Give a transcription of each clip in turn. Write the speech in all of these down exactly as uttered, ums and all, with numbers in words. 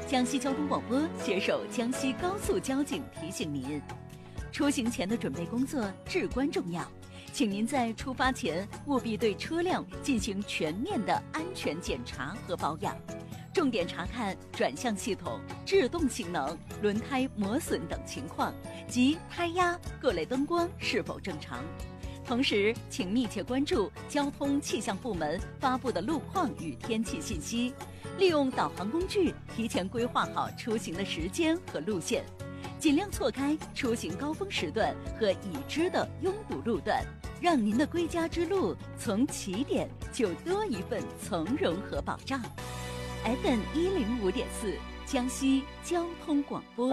江西交通广播携手江西高速交警提醒您，出行前的准备工作至关重要，请您在出发前务必对车辆进行全面的安全检查和保养，重点查看转向系统、制动性能、轮胎磨损等情况及胎压、各类灯光是否正常。同时，请密切关注交通气象部门发布的路况与天气信息，利用导航工具提前规划好出行的时间和路线，尽量错开出行高峰时段和已知的拥堵路段，让您的归家之路从起点就多一份从容和保障。F M 一零五点四，江西交通广播。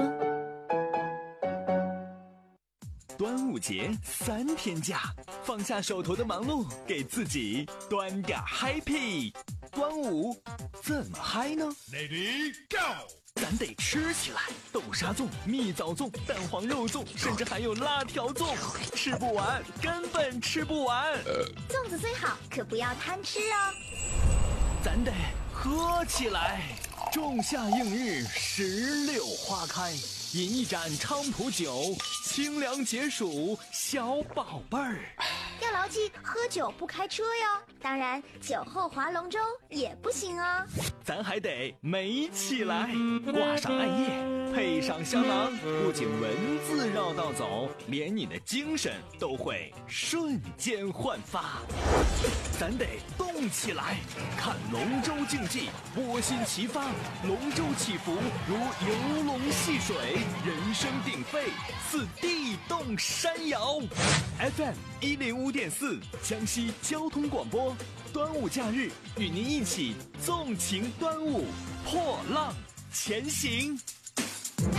端午节三天假，放下手头的忙碌，给自己端点 happy。端午怎么嗨呢 ？Lady Go！ 咱得吃起来，豆沙粽、蜜枣粽、蛋黄肉粽，甚至还有辣条粽，吃不完，根本吃不完。 粽子虽好，可不要贪吃哦。 咱得喝起来，仲夏映日，石榴花开，饮一盏菖蒲酒，清凉解暑，小宝贝儿。 要牢记，喝酒不开车哟。当然，酒后划龙舟也不行哦。 咱还得美起来，挂上艾叶，配上香囊，不仅文字绕道走，连你的精神都会瞬间焕发。咱得动起来，看龙舟竞技，窝心齐发，龙舟起伏如游龙戏水，人声鼎沸，似地动山摇。F M 一零五点四，江西交通广播，端午假日与您一起纵情端午，破浪前行。